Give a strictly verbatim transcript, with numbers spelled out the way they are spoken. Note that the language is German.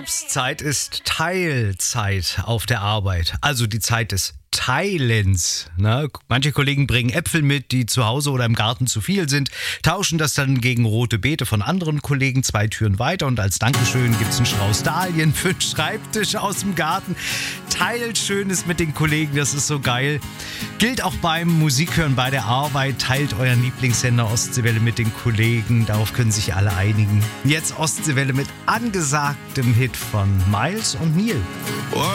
Herbstzeit ist Teilzeit auf der Arbeit, also die Zeit des Teilens. Ne? Manche Kollegen bringen Äpfel mit, die zu Hause oder im Garten zu viel sind, tauschen das dann gegen rote Beete von anderen Kollegen zwei Türen weiter und als Dankeschön gibt's einen Strauß Dahlien für den Schreibtisch aus dem Garten. Teilt Schönes mit den Kollegen, das ist so geil. Gilt auch beim Musikhören bei der Arbeit. Teilt euren Lieblingssender Ostseewelle mit den Kollegen, darauf können sich alle einigen. Jetzt Ostseewelle mit angesagtem Hit von Miles und Neil.